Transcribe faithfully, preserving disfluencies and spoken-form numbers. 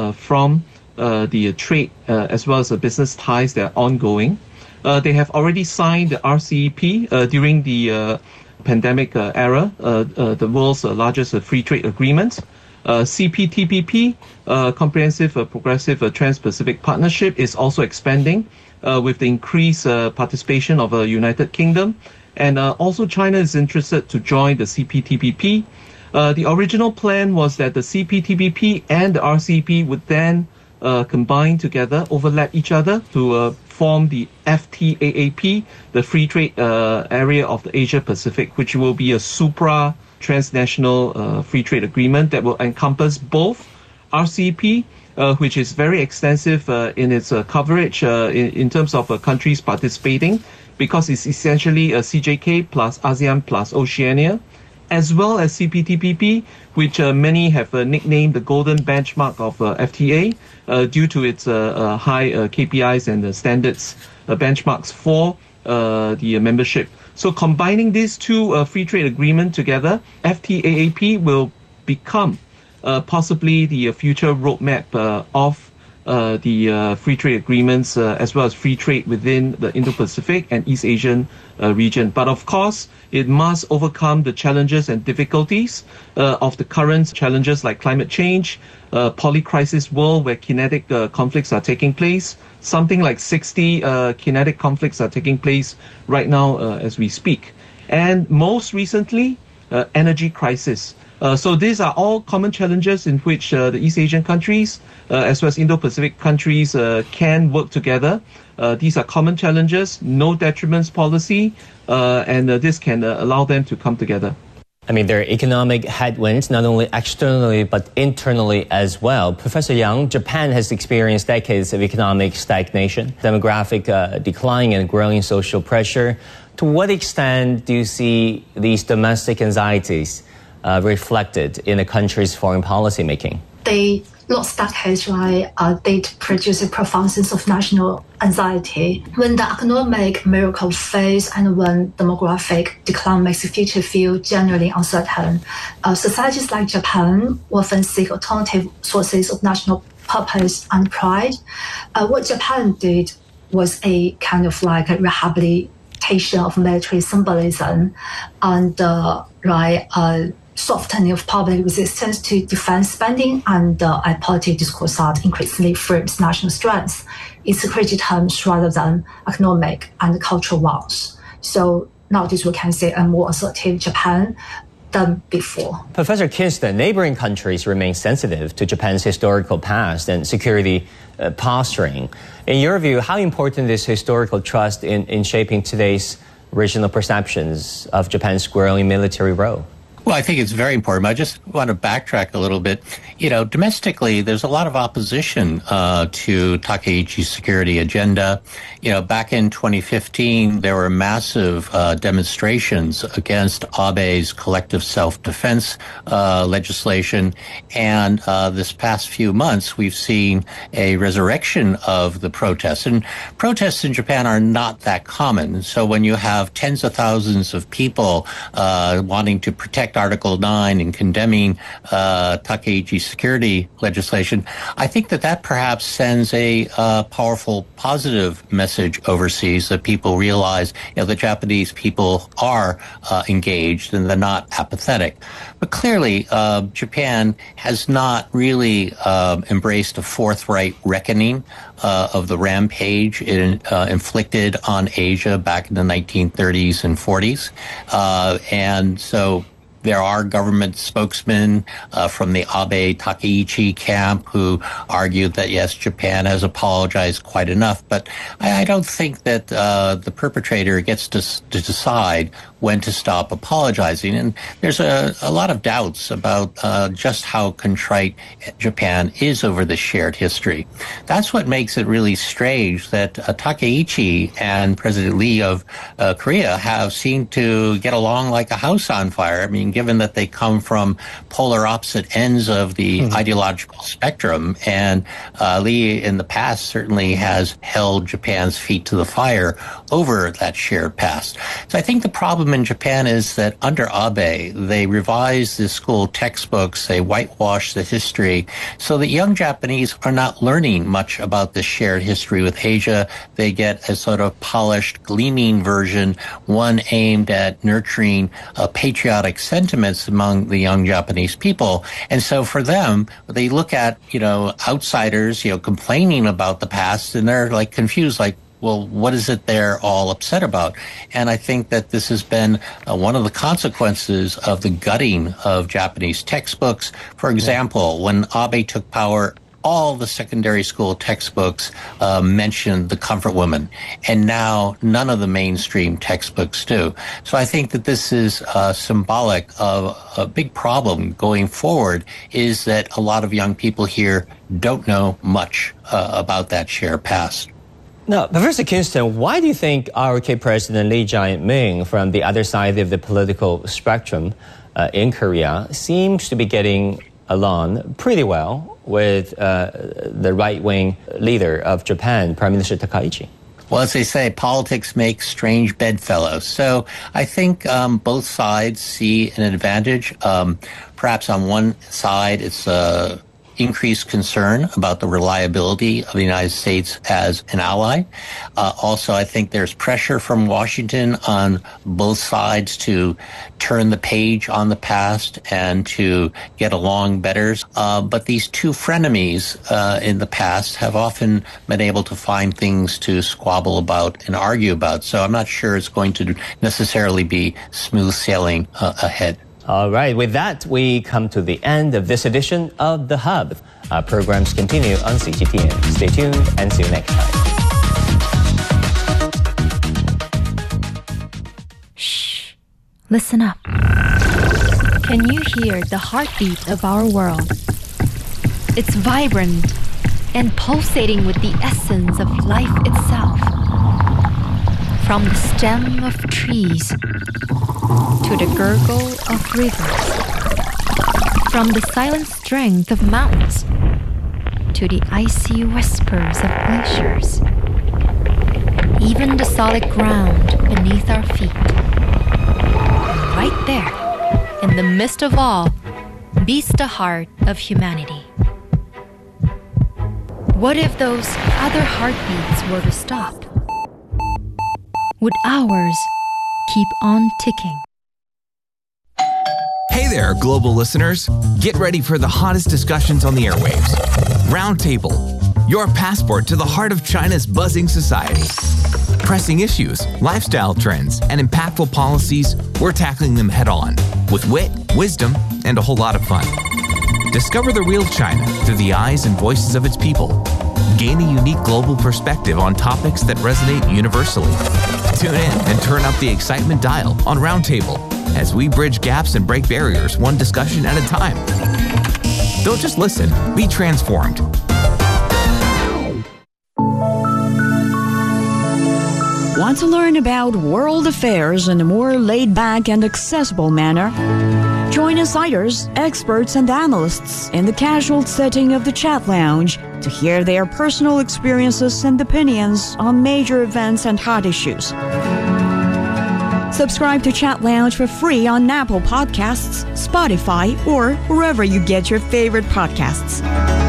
uh, from uh, the trade uh, as well as the business ties that are ongoing. Uh, they have already signed the R C E P uh, during the uh, pandemic uh, era, uh, uh, the world's uh, largest uh, free trade agreement. Uh, C P T P P, uh, Comprehensive uh, Progressive uh, Trans-Pacific Partnership, is also expanding uh, with the increased uh, participation of the uh, United Kingdom. And uh, also China is interested to join the C P T P P. Uh, the original plan was that the C P T P P and the R C E P would then uh, combine together, overlap each other to uh, form the F T A A P, the Free Trade uh, Area of the Asia Pacific, which will be a supra transnational uh, free trade agreement that will encompass both R C E P, uh, which is very extensive uh, in its uh, coverage uh, in, in terms of uh, countries participating, because it's essentially a C J K plus ASEAN plus Oceania, as well as C P T P P, which uh, many have uh, nicknamed the golden benchmark of uh, F T A uh, due to its uh, uh, high uh, K P Is and uh, standards uh, benchmarks for uh, the uh, membership. So combining these two uh, free trade agreements together, F T A A P will become uh, possibly the uh, future roadmap uh, of uh, the uh, free trade agreements uh, as well as free trade within the Indo-Pacific and East Asian uh, region. But of course, it must overcome the challenges and difficulties uh, of the current challenges like climate change, uh, poly-crisis world where kinetic uh, conflicts are taking place. Something like sixty uh, kinetic conflicts are taking place right now uh, as we speak. And most recently, uh, energy crisis. Uh, so these are all common challenges in which uh, the East Asian countries, uh, as well as Indo-Pacific countries, uh, can work together. Uh, these are common challenges, no detriments policy, uh, and uh, this can uh, allow them to come together. I mean, there are economic headwinds, not only externally, but internally as well. Professor Yang, Japan has experienced decades of economic stagnation, demographic uh, decline, and growing social pressure. To what extent do you see these domestic anxieties uh, reflected in the country's foreign policy making? They lost decades, right? Uh, they produce a profound sense of national anxiety. When the economic miracle fails and when demographic decline makes the future feel generally uncertain, uh, societies like Japan often seek alternative sources of national purpose and pride. Uh, what Japan did was a kind of like a rehabilitation of military symbolism and uh, right, uh, softening of public resistance to defense spending and uh, a political discourse that increasingly frames national strength in security terms rather than economic and cultural ones. So nowadays we can say a more assertive Japan than before. Professor Kinston, neighboring countries remain sensitive to Japan's historical past and security uh, posturing. In your view, how important is historical trust in, in shaping today's regional perceptions of Japan's growing military role? Well, I think it's very important. I just want to backtrack a little bit. You know, domestically, there's a lot of opposition uh, to Takeichi's security agenda. You know, back in twenty fifteen, there were massive uh, demonstrations against Abe's collective self-defense uh, legislation. And uh, this past few months, we've seen a resurrection of the protests. And protests in Japan are not that common. So when you have tens of thousands of people uh, wanting to protect Article nine and condemning uh, Takeichi's security legislation, I think that that perhaps sends a uh, powerful positive message overseas that people realize, you know, the Japanese people are uh, engaged and they're not apathetic. But clearly, uh, Japan has not really uh, embraced a forthright reckoning uh, of the rampage it uh, inflicted on Asia back in the nineteen thirties and forties. Uh, and so there are government spokesmen uh, from the Abe Takeichi camp who argued that, yes, Japan has apologized quite enough. But I, I don't think that uh, the perpetrator gets to, to decide when to stop apologizing. And there's a, a lot of doubts about uh, just how contrite Japan is over this shared history. That's what makes it really strange that uh, Takeichi and President Lee of uh, Korea have seemed to get along like a house on fire. I mean, given that they come from polar opposite ends of the mm-hmm. ideological spectrum, and uh, Lee in the past certainly has held Japan's feet to the fire over that shared past. So I think the problem problem in Japan is that under Abe, they revise the school textbooks, they whitewash the history, so that young Japanese are not learning much about this shared history with Asia. They get a sort of polished, gleaming version, one aimed at nurturing uh, patriotic sentiments among the young Japanese people. And so for them, they look at, you know, outsiders, you know, complaining about the past, and they're like confused, like, well, what is it they're all upset about? And I think that this has been uh, one of the consequences of the gutting of Japanese textbooks. For example, when Abe took power, all the secondary school textbooks uh, mentioned the comfort woman, and now none of the mainstream textbooks do. So I think that this is uh, symbolic of a big problem going forward, is that a lot of young people here don't know much uh, about that shared past. Now, Professor Kingston, why do you think R O K President Lee Jae-myung, from the other side of the political spectrum uh, in Korea, seems to be getting along pretty well with uh, the right-wing leader of Japan, Prime Minister Takaichi? Well, as they say, politics makes strange bedfellows. So I think um, both sides see an advantage. Um, perhaps on one side, it's a uh, increased concern about the reliability of the United States as an ally. Uh, also, I think there's pressure from Washington on both sides to turn the page on the past and to get along better. Uh, but these two frenemies uh, in the past have often been able to find things to squabble about and argue about. So I'm not sure it's going to necessarily be smooth sailing uh, ahead. All right, with that, we come to the end of this edition of The Hub. Our programs continue on C G T N. Stay tuned and see you next time. Shh. Listen up. Can you hear the heartbeat of our world? It's vibrant and pulsating with the essence of life itself. From the stem of trees to the gurgle of rivers, from the silent strength of mountains to the icy whispers of glaciers, even the solid ground beneath our feet. Right there, in the midst of all, beats the heart of humanity. What if those other heartbeats were to stop? Would ours keep on ticking? Hey there, global listeners. Get ready for the hottest discussions on the airwaves. Roundtable, your passport to the heart of China's buzzing society. Pressing issues, lifestyle trends, and impactful policies, we're tackling them head on with wit, wisdom, and a whole lot of fun. Discover the real China through the eyes and voices of its people. Gain a unique global perspective on topics that resonate universally. Tune in and turn up the excitement dial on Roundtable as we bridge gaps and break barriers one discussion at a time. Don't just listen, be transformed. Want to learn about world affairs in a more laid-back and accessible manner? Join insiders, experts, and analysts in the casual setting of the Chat Lounge to hear their personal experiences and opinions on major events and hot issues. Subscribe to Chat Lounge for free on Apple Podcasts, Spotify, or wherever you get your favorite podcasts.